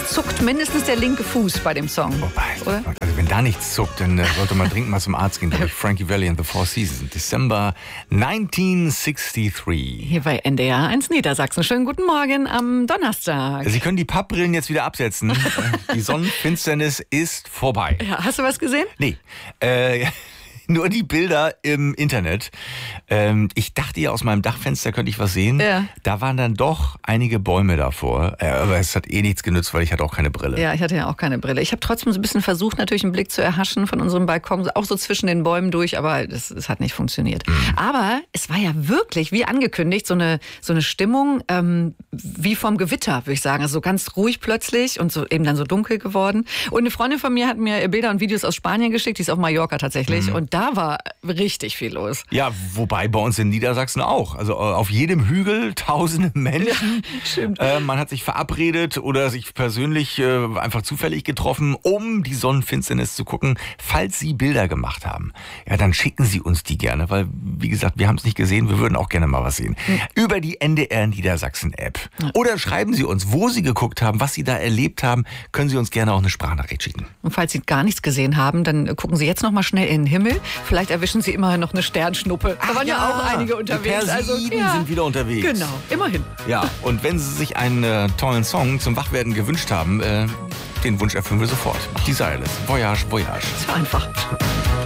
zuckt mindestens der linke Fuß bei dem Song. Oder? Also wenn da nichts zuckt, dann sollte man dringend mal zum Arzt gehen, glaube ich. Frankie Valli and the Four Seasons. December 1963. Hier bei NDR 1 Niedersachsen. Schönen guten Morgen am Donnerstag. Sie können die Pappbrillen jetzt wieder absetzen. Die Sonnenfinsternis ist vorbei. Ja, hast du was gesehen? Nee. Nur die Bilder im Internet. Ich dachte ja, aus meinem Dachfenster könnte ich was sehen. Ja. Da waren dann doch einige Bäume davor. Aber es hat eh nichts genützt, weil ich hatte auch keine Brille. Ja, ich hatte ja auch keine Brille. Ich habe trotzdem so ein bisschen versucht, natürlich einen Blick zu erhaschen von unserem Balkon, auch so zwischen den Bäumen durch, aber das hat nicht funktioniert. Aber es war ja wirklich, wie angekündigt, so eine Stimmung wie vom Gewitter, würde ich sagen. Also so ganz ruhig plötzlich und so eben dann so dunkel geworden. Und eine Freundin von mir hat mir Bilder und Videos aus Spanien geschickt, die ist auf Mallorca tatsächlich. Und da war richtig viel los. Ja, wobei bei uns in Niedersachsen auch. Also auf jedem Hügel tausende Menschen. Ja, stimmt. Man hat sich verabredet oder sich persönlich einfach zufällig getroffen, um die Sonnenfinsternis zu gucken. Falls Sie Bilder gemacht haben, ja, dann schicken Sie uns die gerne, weil, wie gesagt, wir haben es nicht gesehen, wir würden auch gerne mal was sehen. Über die NDR Niedersachsen App. Oder schreiben Sie uns, wo Sie geguckt haben, was Sie da erlebt haben, können Sie uns gerne auch eine Sprachnachricht schicken. Und falls Sie gar nichts gesehen haben, dann gucken Sie jetzt noch mal schnell in den Himmel. Vielleicht erwischen Sie immerhin noch eine Sternschnuppe. Da waren ja auch einige unterwegs. Die Persiden sind wieder unterwegs. Genau, immerhin. Ja, und wenn Sie sich einen tollen Song zum Wachwerden gewünscht haben, den Wunsch erfüllen wir sofort. Die Silence. Voyage, Voyage. Das war einfach.